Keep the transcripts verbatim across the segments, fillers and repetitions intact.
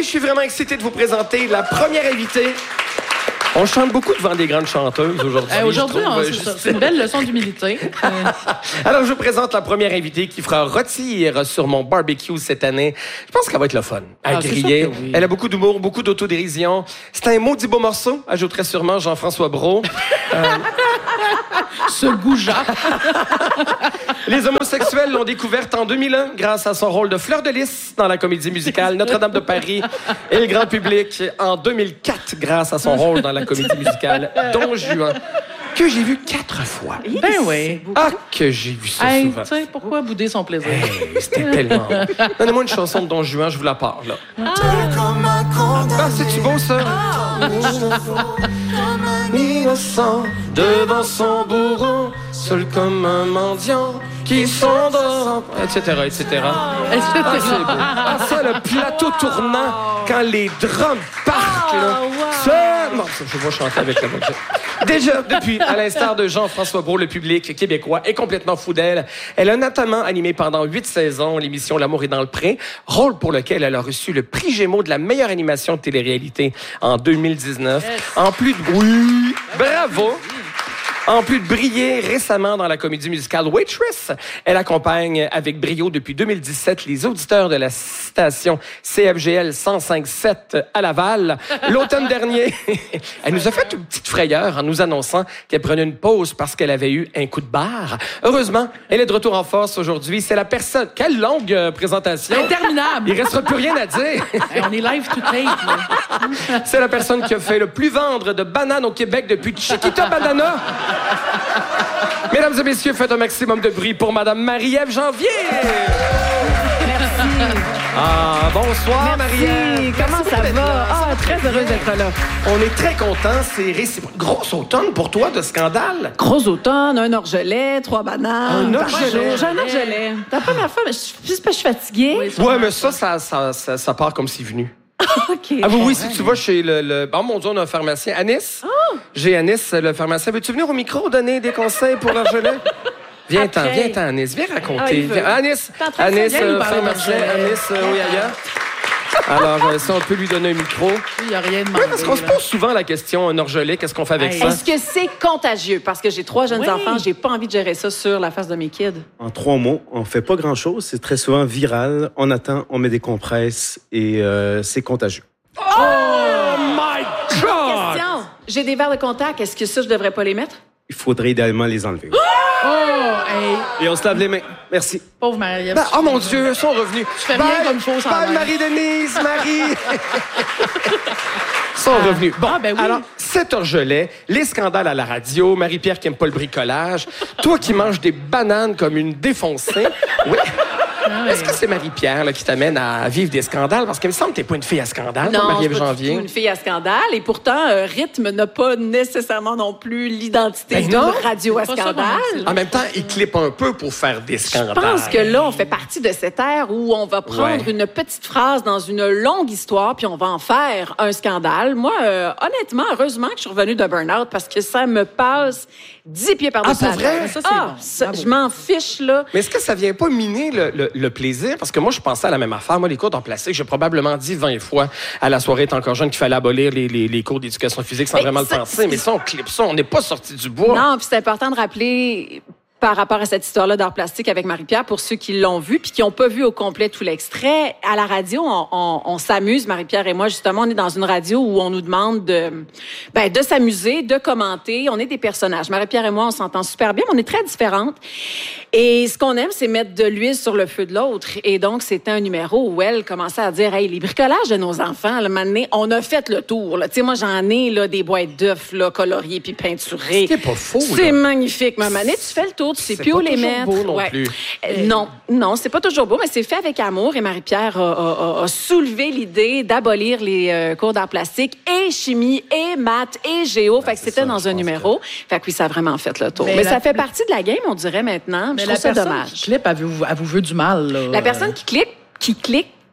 je suis vraiment excité de vous présenter la première invitée. On chante beaucoup devant des grandes chanteuses aujourd'hui. Euh, aujourd'hui, je trouve, on, c'est, ça, c'est une belle leçon d'humilité. Euh... Alors, je vous présente la première invitée qui fera rôtir sur mon barbecue cette année. Je pense qu'elle va être le fun à ah, griller. Oui. Elle a beaucoup d'humour, beaucoup d'autodérision. C'est un maudit beau morceau, ajouterait sûrement Jean-François Brault. euh... Ce goujat. Les homosexuels l'ont découverte en deux mille un grâce à son rôle de Fleur de Lys dans la comédie musicale Notre-Dame de Paris et le grand public en deux mille quatre grâce à son rôle dans la comédie musicale Don Juan, que j'ai vu quatre fois. Ben oui. Ah, que j'ai vu ça hey, souvent. Tu sais, pourquoi bouder son plaisir? Hey, c'était tellement bon. Donnez-moi une chanson de Don Juan, je vous la parle, là. Ah, ah c'est-tu beau, ça? Ah. Innocent devant son bourreau, seul comme un mendiant qui s'endort, et cetera, et cetera. Ah, c'est beau. Ah, ça, le plateau tournant, quand les drums partent, là. Ça, non, ça, je vais chanter avec la voix. Déjà, depuis, à l'instar de Jean-François Brault, le public québécois est complètement fou d'elle. Elle a notamment animé pendant huit saisons l'émission L'amour est dans le pré, rôle pour lequel elle a reçu le prix Gémeaux de la meilleure animation de télé-réalité en deux mille dix-neuf. Yes. En plus de... Oui! Bravo! En plus de briller récemment dans la comédie musicale Waitress, elle accompagne avec brio depuis deux mille dix-sept les auditeurs de la station C F G L cent cinq sept à Laval. L'automne dernier, elle nous a fait une petite frayeur en nous annonçant qu'elle prenait une pause parce qu'elle avait eu un coup de barre. Heureusement, elle est de retour en force aujourd'hui. C'est la personne... Quelle longue euh, présentation! Interminable! Il restera plus rien à dire. Hey, on est live to tape. Là. C'est la personne qui a fait le plus vendre de bananes au Québec depuis Chiquita Banana. Mesdames et messieurs, faites un maximum de bruit pour Madame Marie-Ève Janvier. Merci. Ah, bonsoir, Marie-Ève. Comment ça va? Ah, très heureuse d'être là. On est très contents. C'est réciproque. Grosse automne pour toi de scandale. Gros automne, un orgelet, trois bananes. Un orgelet? J'ai un orgelet. C'est la première fois, mais je, juste parce que je suis fatiguée. Oui, ouais, mais ça ça, ça, ça, ça part comme c'est venu. OK. Ah oui, oui, si tu vas chez le... le... Oh mon Dieu, on a un pharmacien. Anis? Oh. J'ai Anis, le pharmacien. Veux-tu venir au micro donner des conseils pour l'orgelet? Viens-t'en, viens-t'en, Anis. Viens raconter. Ah, viens. Anis, Anis, euh, pharmacien. Anis, euh, oui, ailleurs. Alors, euh, si on peut lui donner un micro. Il n'y a rien de Oui, parce qu'on se pose souvent la question, un orgelet, qu'est-ce qu'on fait avec hey. ça? Est-ce que c'est contagieux? Parce que j'ai trois jeunes oui. enfants, j'ai pas envie de gérer ça sur la face de mes kids. En trois mots, on fait pas grand-chose. C'est très souvent viral. On attend, on met des compresses et euh, c'est contagieux. Oh, oh my God! Question. J'ai des verres de contact. Est-ce que ça, je devrais pas les mettre? Il faudrait idéalement les enlever. Oh, hey. Et on se lave les mains. Merci. Pauvre Marie-Ève. Ben, oh mon Dieu, ils sont revenus. Tu fais bien comme faux sans Bye, Marie-Denise, Marie. Ils sont ah. revenus. Bon, ah, ben oui. Alors, cet orgelet, les scandales à la radio, Marie-Pierre qui aime pas le bricolage, toi qui manges des bananes comme une défoncée. Oui. Ah, est-ce que c'est Marie-Pierre là, qui t'amène à vivre des scandales? Parce qu'il me semble que t'es pas une fille à scandale, non, Marie-Ève Janvier. Non, je suis pas une fille à scandale. Et pourtant, euh, Rythme n'a pas nécessairement non plus l'identité ben d'une radio à scandale. En même temps, il clippe un peu pour faire des scandales. Je pense que là, on fait partie de cette ère où on va prendre ouais. une petite phrase dans une longue histoire puis on va en faire un scandale. Moi, euh, honnêtement, heureusement que je suis revenue de burn-out parce que ça me passe dix pieds par-dessus. Ah, pour vrai? Ça, c'est ah, bon. ça, je m'en fiche, là. Mais est-ce que ça vient pas miner le, le, le plaisir? Parce que moi, je pensais à la même affaire. Moi, les cours d'art plastique, j'ai probablement dit vingt fois à la soirée T'es encore jeune qu'il fallait abolir les, les, les cours d'éducation physique sans mais vraiment ça, le penser. Mais ça, on clip ça. On n'est pas sorti du bois. Non, puis c'est important de rappeler... par rapport à cette histoire-là d'art plastique avec Marie-Pierre, pour ceux qui l'ont vu puis qui n'ont pas vu au complet tout l'extrait, à la radio, on, on, on s'amuse, Marie-Pierre et moi, justement, on est dans une radio où on nous demande de, ben, de s'amuser, de commenter. On est des personnages. Marie-Pierre et moi, on s'entend super bien, mais on est très différentes. Et ce qu'on aime, c'est mettre de l'huile sur le feu de l'autre. Et donc, c'était un numéro où elle commençait à dire, hey, les bricolages de nos enfants, là, maintenant, on a fait le tour. Tu sais, moi, j'en ai là, des boîtes d'œufs là, coloriées puis peinturées. C'est pas faux. C'est magnifique, ma manette. Tu fais le tour. Tu sais plus où les mettre. Beau non, ouais. plus. Euh, non, non, c'est pas toujours beau, mais c'est fait avec amour. Et Marie-Pierre a, a, a soulevé l'idée d'abolir les euh, cours d'art plastique et chimie et maths et géo. Ben, fait que c'était ça, dans un numéro. Que... Fait que oui, ça a vraiment fait le tour. Mais, mais la... ça fait partie de la game, on dirait maintenant. Mais je trouve ça dommage. Qui clip, elle vous, elle vous veut du mal. Là. La personne qui clique, qui clique,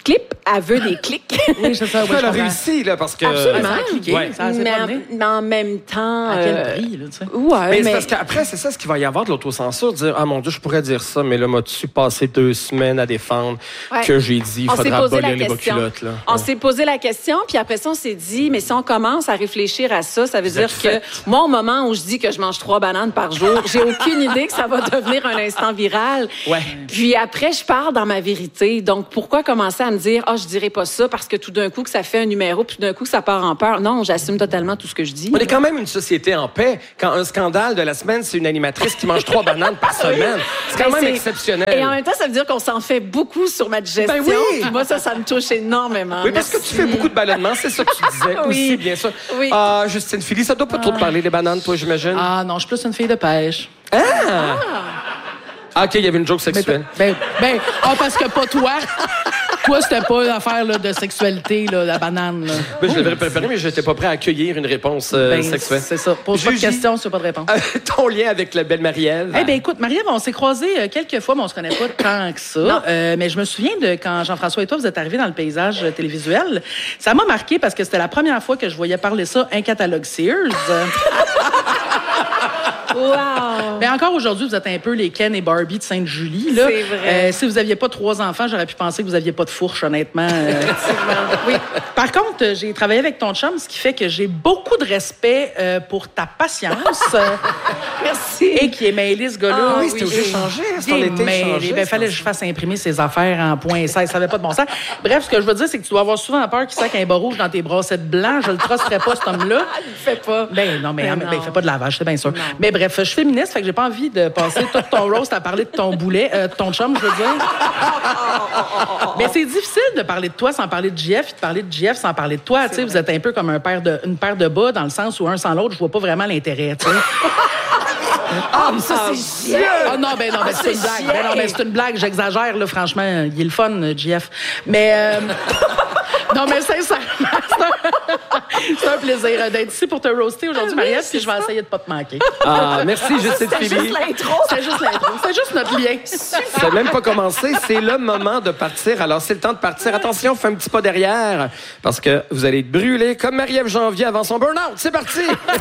clip, elle veut des clics. Oui, c'est ça. Elle Ouais, a je comprends. réussi, là, parce que... Absolument. Ça a cliqué, Ouais. ça s'est mais, pas en, donné. mais en même temps... À quel euh, prix, là, tu sais? Ouais, Mais, mais... c'est parce qu'après, c'est ça ce qu'il va y avoir de l'autocensure, dire « Ah mon Dieu, je pourrais dire ça, mais là, m'as-tu passé deux semaines à défendre Ouais. que j'ai dit, il On s'est faudra posé la abolir les bas question. culottes. » là. On Ouais. s'est posé la question, puis après ça, on s'est dit, mais si on commence à réfléchir à ça, ça veut Vous dire êtes que faite. moi, au moment où je dis que je mange trois bananes par jour, j'ai aucune idée que ça va devenir un instant viral. Ouais. Puis après, je pars dans ma vérité. Donc, pourquoi commencer à me dire, ah, oh, je dirais pas ça parce que tout d'un coup, que ça fait un numéro, puis tout d'un coup, que ça part en peur. Non, j'assume totalement tout ce que je dis. On est quand même une société en paix. Quand un scandale de la semaine, c'est une animatrice qui mange trois bananes par semaine. C'est quand Ben, même c'est- exceptionnel. Et en même temps, ça veut dire qu'on s'en fait beaucoup sur ma digestion. Ben oui. Puis moi, ça, ça me touche énormément. Oui, parce que tu fais beaucoup de ballonnements, c'est ça que tu disais Oui. aussi, bien sûr. Oui. Ah, Justine Philly, ça doit pas trop te parler, les bananes, toi, j'imagine? Ah non, je suis plus une fille de pêche. Ah, OK, il y avait une joke Mais sexuelle. Ben, ben, ah, parce que pas toi. Toi, c'était pas une affaire là, de sexualité, là, la banane. Là. Ben, je l'avais préparé, mais je n'étais pas prêt à accueillir une réponse euh, Ben, sexuelle. c'est ça. Pose pas de Jugie, questions si tu n'as pas de réponse. euh, ton lien avec la belle Marie-Ève. Eh bien, écoute, Marie-Ève, on s'est croisés euh, quelques fois, mais on se connaît pas tant que ça. Euh, mais je me souviens de quand Jean-François et toi, vous êtes arrivés dans le paysage euh, télévisuel. Ça m'a marqué parce que c'était la première fois que je voyais parler ça, un catalogue Sears. Wow! Mais encore aujourd'hui, vous êtes un peu les Ken et Barbie de Sainte-Julie. Là. C'est vrai. Euh, si vous aviez pas trois enfants, j'aurais pu penser que vous aviez pas de fourche, honnêtement. Euh, oui. Par contre, euh, j'ai travaillé avec ton chum, ce qui fait que j'ai beaucoup de respect euh, pour ta patience. euh, Merci. et qui est mêlé, ce gars-là. Ah oui, c'était oui. obligé de changer. Il C'est ton est été mêlé. changé. Ben, fallait que je fasse imprimer ses affaires en point seize. Ça n'avait pas de bon sens. Bref, ce que je veux dire, c'est que tu dois avoir souvent peur qu'il sac un bas rouge dans tes brassettes blancs. Je le trusterais pas, cet homme-là. Ah, il le fait pas. Ben non, mais Ben ben, non. il fait pas de lavage, c'est bien sûr. Non. Mais bref, je suis féministe, fait que j'ai pas envie de passer tout ton roast à parler de ton boulet, euh, de ton chum, je veux dire. Mais c'est difficile de parler de toi sans parler de J F, puis de parler de J F sans parler de toi. Tu sais, vous êtes un peu comme un paire de, une paire de bas dans le sens où un sans l'autre, je vois pas vraiment l'intérêt. Tu sais. Ah, mais ça, c'est J F. Ah non, ben non, ben c'est une c'est blague. Ben non, ben c'est une blague, j'exagère, là, franchement. Il est le fun, J F. Mais, euh, non, mais sincèrement, c'est un, c'est un plaisir d'être ici pour te roaster aujourd'hui, Oui, Marie-Ève, c'est puis je vais ça. essayer de pas te manquer. Ah, merci, Justine C'était Philly. juste l'intro. C'est juste l'intro, c'est juste notre lien. Ça n'a même pas commencé. C'est le moment de partir. Alors, c'est le temps de partir. Attention, fais un petit pas derrière parce que vous allez être brûlés comme Marie-Ève Janvier avant son burn-out. C'est parti!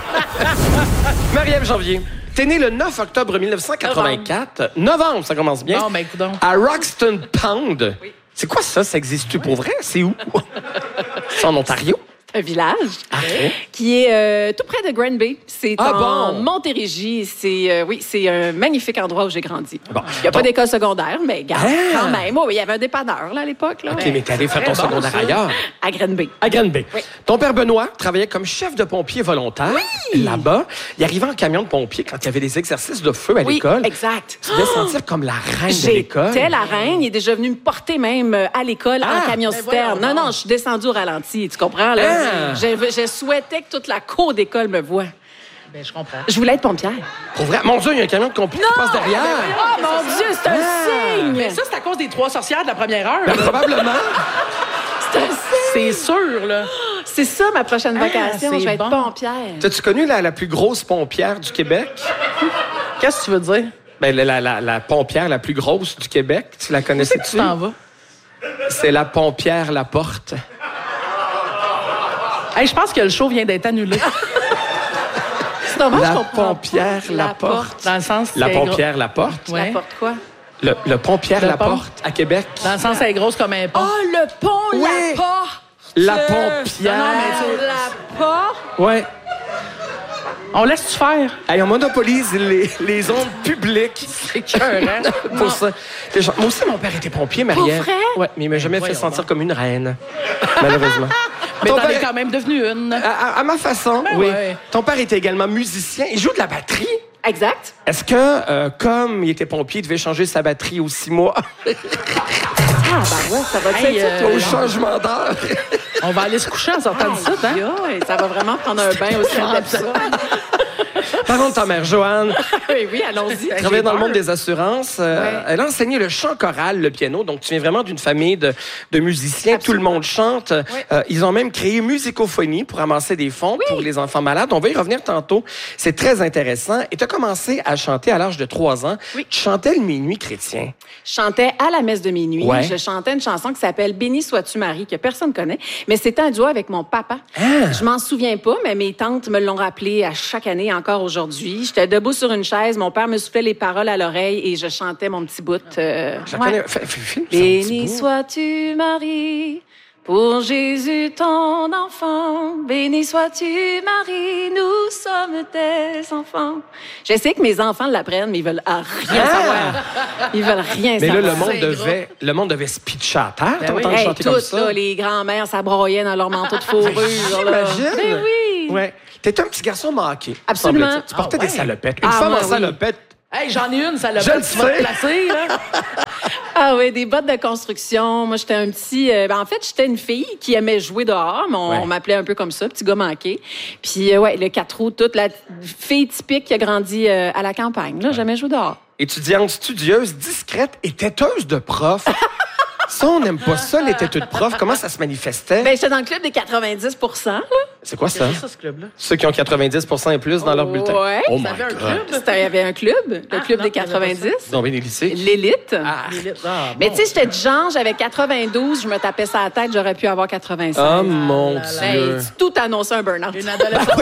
Marie-Ève Janvier. T'es née le neuf octobre mille neuf cent quatre-vingt-quatre. Novembre, ça commence bien. Bon, ben, écoute donc. À Roxton Pound. C'est quoi ça? Ça existe-tu pour vrai? C'est où? C'est en Ontario? Un village OK. qui est euh, tout près de Granby. C'est Ah en bon? Montérégie. C'est euh, oui, c'est un magnifique endroit où j'ai grandi. Bon. Il n'y a pas Donc- d'école secondaire, mais garde, Ah! quand même. Oh, il y avait un dépanneur là, à l'époque. Là. OK, mais t'es allé faire ton Très bon, secondaire ça. ailleurs. À Granby. À Granby. Oui. Ton père Benoît travaillait comme chef de pompier volontaire là-bas. Il arrivait en camion de pompier quand il y avait des exercices de feu à Oui, l'école. exact. Tu devais sentir comme la reine de l'école. J'étais la reine. Il est déjà venu me porter même euh, à l'école Ah, en camion ben citerne. voyons Non, donc. non, je suis descendue au ralenti. Tu comprends? Là? Ah. Je, je souhaitais que toute la cour d'école me voie. Ben, je comprends. Je voulais être pompière. Pour vrai? Mon Dieu, il y a un camion de pompier qui passe derrière. Oh mon Dieu, c'est un signe! Mais ça, c'est à cause des trois sorcières de la première heure. Ben, là. probablement. C'est un signe! C'est sûr, là. C'est ça ma prochaine Ah, vacation. c'est Je vais être bon. pompière. T'as-tu connu la, la plus grosse pompière du Québec? Qu'est-ce que tu veux dire? Ben, la, la, la, la pompière la plus grosse du Québec. Tu la C'est que connaissais-tu? tu t'en vas. C'est la pompière Laporte. Hey, je pense que le show vient d'être annulé. C'est dommage, La je comprends pompière pas. Laporte. Dans le sens. La qu'elle est gro- pompière Laporte. Ouais. N'importe quoi. Le, le pompière Le Laporte à Québec. Dans le sens, elle est grosse comme un pont. Oh, le pont, Oui. la porte! La Non, pompière. non, mais tu- La porte? Ouais. On laisse-tu faire? Hey, on monopolise les, les ondes publiques. C'est cœur, hein? Pour ça. Les gens- Moi aussi, mon père était pompier, Marie-Ève. Pour vrai? Ouais, mais il m'a jamais fait voyons sentir donc. comme une reine, malheureusement. Mais Ton t'en es père- quand même devenu une. à, à- à ma façon, Ben oui. ouais. Ton père était également musicien. Il joue de la batterie. Exact. Est-ce que, euh, comme il était pompier, il devait changer sa batterie aux six mois Ah, ben ouais, ça va Hey, être ça, euh, au changement d'heure? On va aller se coucher en sortant de ça, hein? Aïe, aïe, ça va vraiment prendre un bain aussi rapide que ça. Parlons de ta mère, Joanne. oui, oui, allons-y. Elle travaillait dans le monde des assurances. Euh, ouais. Elle a enseigné le chant choral, le piano. Donc, tu viens vraiment d'une famille de, de musiciens. Absolument. Tout le monde chante. Oui. Euh, ils ont même créé Musicophonie pour amasser des fonds oui. pour les enfants malades. On va y revenir tantôt. C'est très intéressant. Et tu as commencé à chanter à l'âge de trois ans. Oui. Tu chantais le minuit chrétien. Je chantais à la messe de minuit. Ouais. Je chantais une chanson qui s'appelle « Béni sois-tu Marie », que personne connaît. Mais c'était un duo avec mon papa. Ah. Je m'en souviens pas, mais mes tantes me l'ont rappelé à chaque année, encore aujourd'hui. J'étais debout sur une chaise, mon père me soufflait les paroles à l'oreille et je chantais mon petit bout. Euh, je ouais. connais. Fais, fais, fais, Béni sois-tu Marie, pour Jésus ton enfant. Béni sois-tu Marie, nous sommes tes enfants. Je sais que mes enfants l'apprennent, mais ils veulent rien ah. savoir. Ils veulent rien mais savoir. Mais là, le monde devait, le monde devait se pitcher à terre. Ben oui. Hey, chanter toutes, comme ça. Là, les grands-mères, ça broyait dans leur manteau de fourrure. J'imagine. Ben oui. Ouais. T'étais un petit garçon manqué. Absolument. Tu portais ah, ouais. des salopettes. Une ah, femme ouais, en salopette. Hey, j'en ai une, salopette. Je tu vas te placer, là. Ah oui, des bottes de construction. Moi, j'étais un petit... Euh, ben, en fait, j'étais une fille qui aimait jouer dehors. Mais on, ouais. on m'appelait un peu comme ça, petit gars manqué. Puis, euh, ouais, le quatre roues, toute la fille typique qui a grandi euh, à la campagne. Là, ouais. J'aimais jouer dehors. Étudiante studieuse, discrète et têteuse de prof. Ça, on n'aime pas ça, les têteux de prof. Comment ça se manifestait? Ben, j'étais dans le club des quatre-vingt-dix pour cent. Là. C'est quoi ça? C'est ça, ce club-là? Ceux qui ont quatre-vingt-dix pour cent et plus dans oh, leur bulletin. Ouais. Oh ça my avait un God. club. Il y avait un club, le ah, club non, des quatre-vingt-dix. Donc, bien des lycées. L'élite. Ah. L'élite. Ah, mais bon. tu sais, j'étais du genre, j'avais quatre-vingt-douze, je me tapais ça à la tête, j'aurais pu avoir quatre-vingt-cinq. Oh mon ah, Dieu. Ben, tout annonçait un burn-out. Une adolescente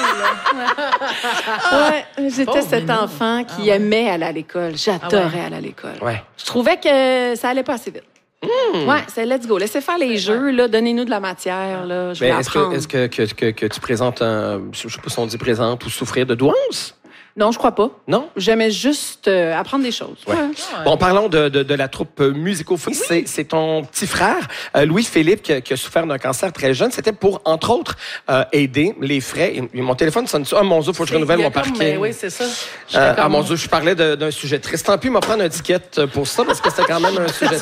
ouais, j'étais Pauvre cet mignon. enfant qui ah, ouais. aimait aller à l'école. J'adorais ah, ouais. aller à l'école. Ouais. Je trouvais que ça allait pas assez vite. Mmh. Ouais, c'est let's go. Laissez faire les jeux, là. Donnez-nous de la matière, là. Je vais ben, est-ce apprendre. que, est-ce que, que, que, que tu présentes un, je sais pas si on dit présente ou souffrir de douance? Non, je crois pas. Non? J'aimais juste euh, apprendre des choses. Ouais. Ouais. Bon, parlons de, de, de la troupe Musicophonie. Oui. C'est, c'est ton petit frère, euh, Louis-Philippe, qui a, qui a souffert d'un cancer très jeune. C'était pour, entre autres, euh, aider les frais. Et, mon téléphone sonne ça. Oh mon Dieu, il faut que je renouvelle mon parking. Mais oui, c'est ça. Euh, ah mon Dieu, je parlais de, d'un sujet triste. Tant pis, il m'a pris une étiquette pour ça, parce que c'était quand même un sujet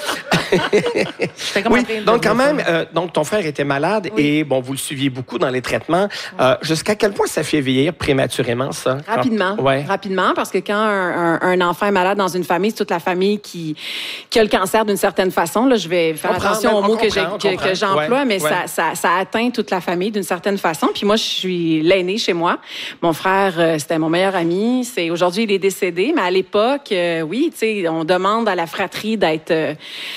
triste. oui, donc quand même, euh, donc ton frère était malade oui. et bon, vous le suiviez beaucoup dans les traitements. Euh, jusqu'à quel point ça fait vieillir prématurément, ça? Rapidement. Quand... Ouais. Rapidement, parce que quand un, un, un enfant est malade dans une famille, c'est toute la famille qui, qui a le cancer d'une certaine façon. Là, je vais faire comprend, attention aux mots que, comprend, que, que j'emploie, ouais, mais ouais. Ça, ça, ça atteint toute la famille d'une certaine façon. Puis moi, je suis l'aîné chez moi. Mon frère, euh, c'était mon meilleur ami. C'est, aujourd'hui, il est décédé, mais à l'époque, euh, oui, tu sais, on demande à la fratrie d'être... Euh,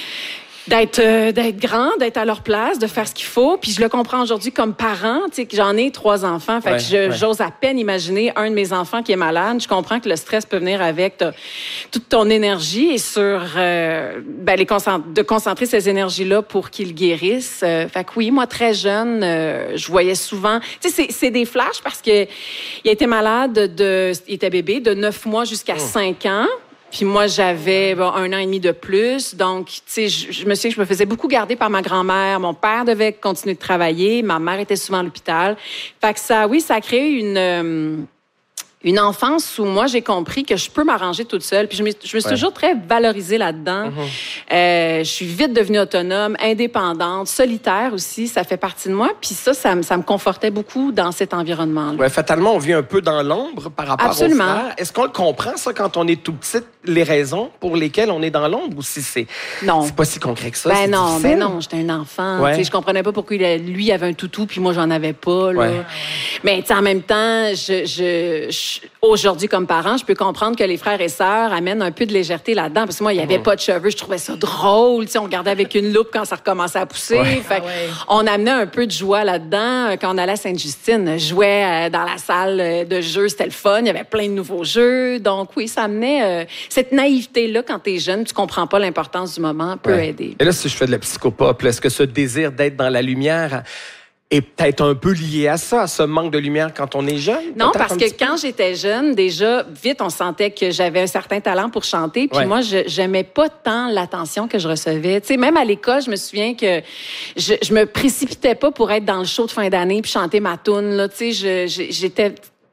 d'être euh, d'être grand, d'être à leur place, de faire ce qu'il faut. Puis je le comprends aujourd'hui comme parent, tu sais, que j'en ai trois enfants. Fait ouais, que je, ouais. j'ose à peine imaginer un de mes enfants qui est malade. Je comprends que le stress peut venir avec ta, toute ton énergie et sur euh, ben, les concent- de concentrer ces énergies-là pour qu'ils guérissent. Euh, fait que oui, moi, très jeune, euh, je voyais souvent... Tu sais, c'est, c'est des flashs parce que il a été malade de... Il était bébé de neuf mois jusqu'à oh. cinq ans. Puis moi, j'avais bon, un an et demi de plus. Donc, tu sais, je, je me souviens que je me faisais beaucoup garder par ma grand-mère. Mon père devait continuer de travailler. Ma mère était souvent à l'hôpital. Fait que ça, oui, ça a créé une... Euh, une enfance où moi, j'ai compris que je peux m'arranger toute seule. Puis je me, je me suis ouais. toujours très valorisée là-dedans. Mm-hmm. Euh, je suis vite devenue autonome, indépendante, solitaire aussi. Ça fait partie de moi. Puis ça, ça, me, ça me confortait beaucoup dans cet environnement-là. Ouais, fatalement, on vit un peu dans l'ombre par rapport Absolument. aux frères. Est-ce qu'on le comprend, ça, quand on est tout petit, les raisons pour lesquelles on est dans l'ombre, ou si c'est, non. c'est pas si concret que ça? Ben c'est non, difficile? ben non, j'étais un enfant. Ouais. Je comprenais pas pourquoi il, lui avait un toutou puis moi, j'en avais pas. Là. Ouais. Mais en même temps, je, je, je, aujourd'hui, comme parent, je peux comprendre que les frères et sœurs amènent un peu de légèreté là-dedans. Parce que moi, il n'y avait mmh. pas de cheveux. Je trouvais ça drôle. T'sais, on regardait avec une loupe quand ça recommençait à pousser. Ouais. Fait ah ouais. on amenait un peu de joie là-dedans. Quand on allait à Sainte-Justine, je jouais dans la salle de jeux. C'était le fun. Il y avait plein de nouveaux jeux. Donc oui, ça amenait euh, cette naïveté-là quand tu es jeune. Tu comprends pas l'importance du moment. Peut ouais. aider. Et là, si je fais de la psychopop, est-ce que ce désir d'être dans la lumière est peut-être un peu lié à ça, à ce manque de lumière quand on est jeune? Non, parce que quand j'étais jeune, déjà, vite, on sentait que j'avais un certain talent pour chanter. Puis ouais. moi, je j'aimais pas tant l'attention que je recevais. Tu sais, même à l'école, je me souviens que je, je me précipitais pas pour être dans le show de fin d'année puis chanter ma toune. Là, tu sais, je, je, j'étais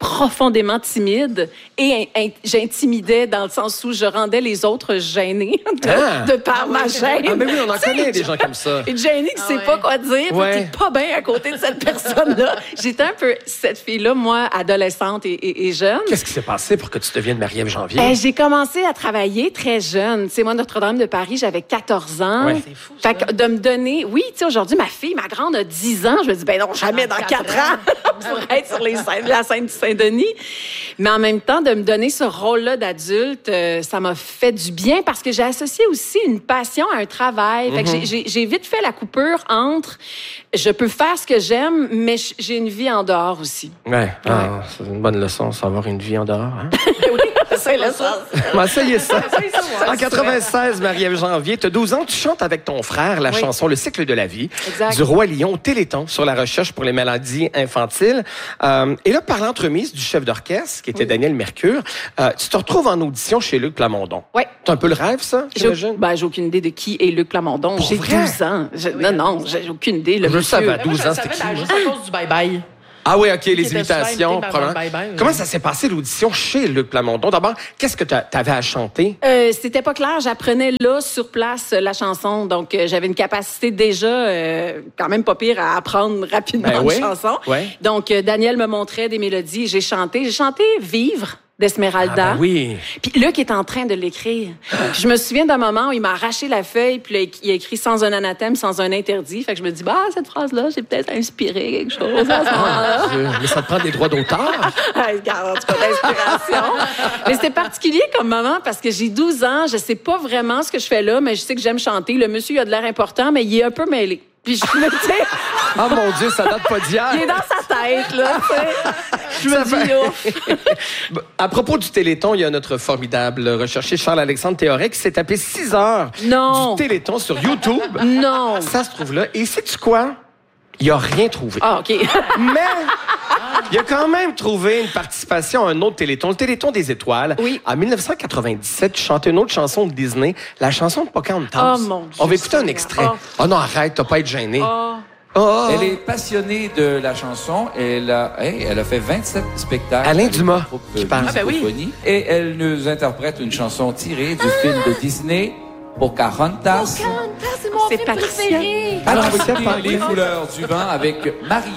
profondément timide et in- in- j'intimidais dans le sens où je rendais les autres gênés de, Ah. de par ma gêne. Ah, mais oui, on en Tu sais, connaît des gens comme ça. Une gênée qui Ah sait ouais. pas quoi dire, Ouais. qui est pas bien à côté de cette personne-là. J'étais un peu cette fille-là, moi, adolescente et, et, et jeune. Qu'est-ce qui s'est passé pour que tu deviennes Marie-Ève Janvier? Eh, j'ai commencé à travailler très jeune. Tu sais, moi, Notre-Dame de Paris, j'avais quatorze ans. Ouais. C'est fou, ça. Fait que de me donner... Oui, tu sais, aujourd'hui, ma fille, ma grande, a dix ans. Je me dis, ben non, jamais dans quatre ans pour être sur les scènes, la scène du Saint-Denis. Mais en même temps, de me donner ce rôle-là d'adulte, euh, ça m'a fait du bien parce que j'ai associé aussi une passion à un travail. Fait que j'ai- j'ai, j'ai vite fait la coupure entre je peux faire ce que j'aime, mais j- j'ai une vie en dehors aussi. Ouais. Ah, c'est une bonne leçon, savoir une vie en dehors. Hein? C'est le sens. Ben, ça y est, ça. Essaye ça, ouais. En quatre-vingt-seize, Marie-Ève Janvier, tu as douze ans, tu chantes avec ton frère la Oui. chanson Le cycle de la vie Exact. du Roi Lion au Téléthon sur la recherche pour les maladies infantiles. Euh, et là, par l'entremise du chef d'orchestre, qui était Daniel Mercure, euh, tu te retrouves en audition chez Luc Plamondon. Ouais. C'est un peu le rêve, ça, J'ai, j'imagine? ben, j'ai aucune idée de qui est Luc Plamondon. Pour J'ai vrai? douze ans. Je- non, non, j'ai aucune idée. Le Je le monsieur. savais. Ben, moi, douze je le ans, c'était savais, qui, juste à cause du bye-bye. Ah oui, OK, les était imitations. souvent imité par probablement. Bye Bye, oui. Comment ça s'est passé, l'audition chez Luc Plamondon? D'abord, qu'est-ce que tu avais à chanter? Euh, c'était pas clair. J'apprenais là, sur place, euh, la chanson. Donc, euh, j'avais une capacité déjà euh, quand même pas pire à apprendre rapidement Ben une oui. chanson. Ouais. Donc, euh, Daniel me montrait des mélodies. J'ai chanté. J'ai chanté « Vivre » d'Esmeralda. Ah, ben oui. Puis Luc est en train de l'écrire. Puis je me souviens d'un moment où il m'a arraché la feuille, puis là, il a écrit sans un anathème, sans un interdit. Fait que je me dis, bah, cette phrase-là, j'ai peut-être inspiré quelque chose à ce moment-là. Dieu, mais ça te prend des droits d'auteur? Ah, regarde, en tout cas, l'inspiration. Mais c'était particulier comme moment parce que j'ai douze ans, je sais pas vraiment ce que je fais là, mais je sais que j'aime chanter. Le monsieur, il a de l'air important, mais il est un peu mêlé. Puis je me dis, Ah, mon Dieu, ça date pas d'hier. il est dans sa tête, là, tu sais. Je me dis, ouf. À propos du Téléthon, il y a notre formidable recherché Charles-Alexandre Théoret qui s'est tapé six heures Non. du Téléthon sur YouTube. Non. Ça se trouve là. Et sais-tu quoi? Il a rien trouvé. Ah, OK. Mais il a quand même trouvé une participation à un autre Téléthon, le Téléthon des étoiles. Oui. En dix-neuf cent quatre-vingt-dix-sept, tu chantais une autre chanson de Disney, la chanson de Pocahontas. Oh, mon Dieu, On va écouter un Seigneur. extrait. Oh. Oh non, arrête, t'as pas à être gêné. Oh. Oh. Elle est passionnée de la chanson. Elle a, hey, elle a fait vingt-sept spectacles. Alain avec Dumas le groupe qui parle. Ah, ben oui. Musicophonie. Et elle nous interprète une chanson tirée du film de Disney, Pocahontas. C'est passionnant. Alors, Ah, c'est écoutez parfait. les couleurs du vent avec Marie